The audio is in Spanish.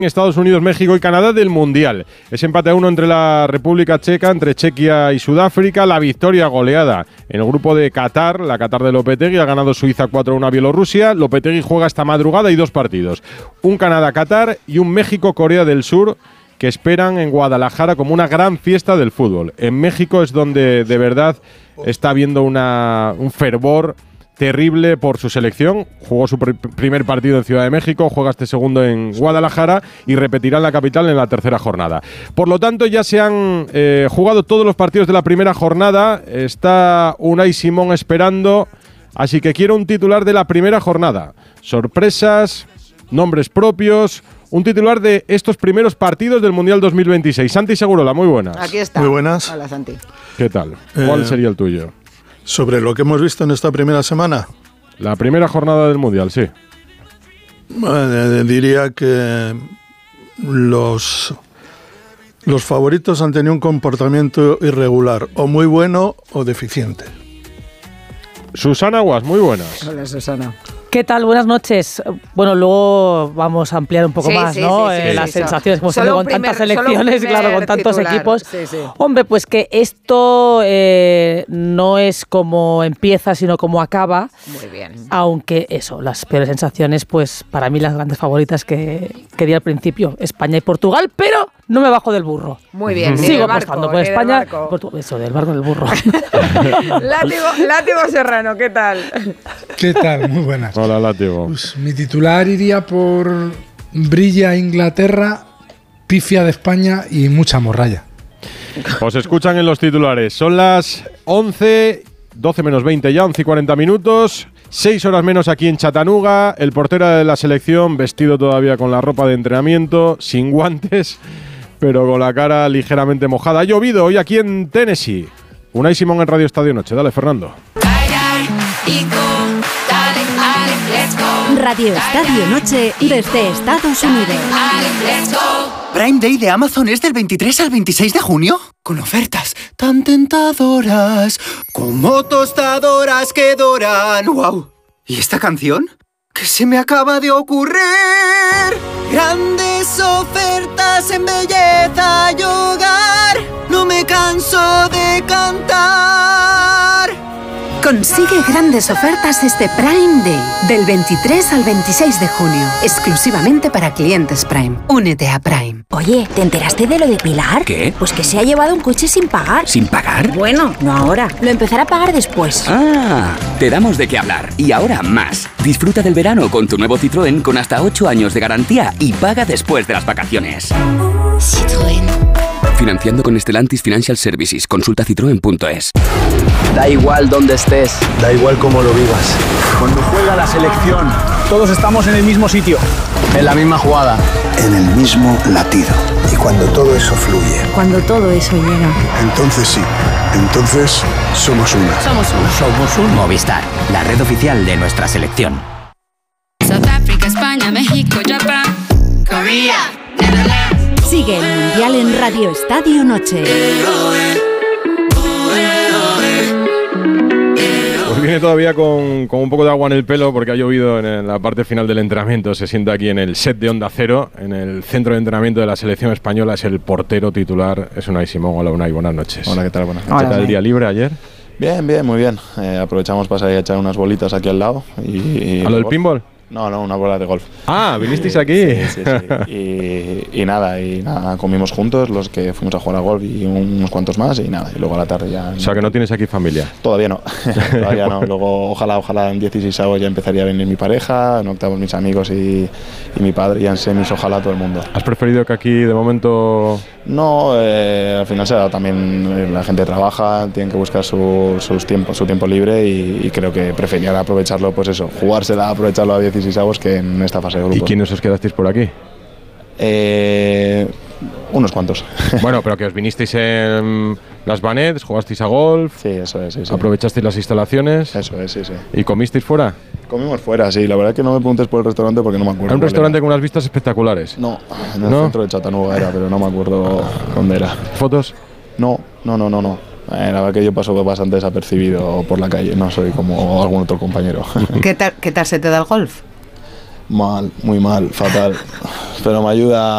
Estados Unidos, México y Canadá del Mundial. Ese empate a 1 entre la República Checa, entre Chequia y Sudáfrica. La victoria goleada en el grupo de Qatar, la Qatar de Lopetegui. Ha ganado Suiza 4-1 a Bielorrusia. Lopetegui juega esta madrugada y 2 partidos. Un Canadá-Qatar y un México-Corea del Sur, que esperan en Guadalajara como una gran fiesta del fútbol. En México es donde de verdad está habiendo un fervor terrible por su selección. Jugó su primer partido en Ciudad de México, juega este segundo en Guadalajara y repetirá en la capital en la tercera jornada. Por lo tanto, ya se han jugado todos los partidos de la primera jornada. Está Unai Simón esperando, así que quiero un titular de la primera jornada. Sorpresas, nombres propios, un titular de estos primeros partidos del Mundial 2026. Santi Segurola, muy buenas. Aquí está. Muy buenas. Hola, Santi. ¿Qué tal? ¿Cuál sería el tuyo? Sobre lo que hemos visto en esta primera semana. La primera jornada del Mundial, sí. Diría que los favoritos han tenido un comportamiento irregular, o muy bueno o deficiente. Susana Guas, muy buenas. Hola, Susana. ¿Qué tal? Buenas noches. Bueno, luego vamos a ampliar un poco más, ¿no? Las sensaciones, como siempre con tantas selecciones, claro, con tantos equipos. Sí. Hombre, pues que esto no es como empieza, sino como acaba. Muy bien. Aunque eso, las peores sensaciones, pues para mí las grandes favoritas que di al principio, España y Portugal, pero no me bajo del burro. Muy bien. Sigo apostando por España. Eso, del barco del burro. Látigo Serrano, ¿qué tal? ¿Qué tal? Muy buenas. Hola, Látigo. Pues mi titular iría por brilla Inglaterra, pifia de España y mucha morralla. Os escuchan en los titulares. Son las 11, 12 menos 20 ya, 11 y 40 minutos. 6 horas menos aquí en Chattanooga. El portero de la selección vestido todavía con la ropa de entrenamiento, sin guantes, pero con la cara ligeramente mojada. Ha llovido hoy aquí en Tennessee. Unai Simón en Radio Estadio Noche. Dale, Fernando. Radio Estadio Noche desde Estados Unidos. Prime Day de Amazon es del 23 al 26 de junio. Con ofertas tan tentadoras como tostadoras que doran. ¡Wow! ¿Y esta canción? ¿Qué se me acaba de ocurrir? Grandes ofertas en belleza y hogar. No me canso de cantar. Consigue grandes ofertas este Prime Day, del 23 al 26 de junio, exclusivamente para clientes Prime. Únete a Prime. Oye, ¿te enteraste de lo de Pilar? ¿Qué? Pues que se ha llevado un coche sin pagar. ¿Sin pagar? Bueno, no ahora, lo empezará a pagar después. Ah, te damos de qué hablar. Y ahora más. Disfruta del verano con tu nuevo Citroën con hasta 8 años de garantía y paga después de las vacaciones. Citroën. Financiando con Stellantis Financial Services. Consulta citroen.es. Da igual donde estés, Da igual cómo lo vivas. cuando juega la selección, todos estamos en el mismo sitio, en la misma jugada. En el mismo latido. Y cuando todo eso fluye, Cuando todo eso llega. entonces sí, entonces somos una. Somos un Movistar, la red oficial de nuestra selección. South Africa, España, México, Japón, Corea, Netherlands. Sigue el Mundial en Radio Estadio Noche. Pues viene todavía con un poco de agua en el pelo porque ha llovido en la parte final del entrenamiento. Se sienta aquí en el set de Onda Cero, en el centro de entrenamiento de la selección española. Es el portero titular, es Unai Simón. Hola, Unai, buenas noches. Hola, ¿qué tal? Buenas noches. ¿Qué tal el día libre ayer? Bien, muy bien. Aprovechamos para salir a echar unas bolitas aquí al lado. ¿A lo del pinball? No, una bola de golf. Ah, ¿vinisteis aquí? Sí. Y nada, comimos juntos los que fuimos a jugar a golf y unos cuantos más y nada. Y luego a la tarde ya... O sea, que no tienes aquí familia. Todavía no. Todavía no. Luego, ojalá en 16avos ya empezaría a venir mi pareja, en octavos mis amigos y mi padre, y en semis ojalá todo el mundo. ¿Has preferido que aquí de momento...? No, al final se ha dado también, la gente trabaja, tienen que buscar su tiempo libre y creo que prefería aprovecharlo, pues eso, jugársela, aprovecharlo a 16avos que en esta fase de grupos. ¿Y quiénes os quedasteis por aquí? Unos cuantos. Bueno, pero que os vinisteis en las Vanets, jugasteis a golf. Sí, eso es. Sí. ¿Aprovechasteis las instalaciones? Eso es, sí. ¿Y comisteis fuera? Comimos fuera, sí. La verdad es que no me preguntes por el restaurante porque no me acuerdo. ¿Era un restaurante con unas vistas espectaculares? No, en el centro de Chattanooga era, pero no me acuerdo dónde era. ¿Fotos? No. La verdad que yo paso bastante desapercibido por la calle, no soy como algún otro compañero. ¿Qué tal se te da el golf? Mal, muy mal, fatal. Pero me ayuda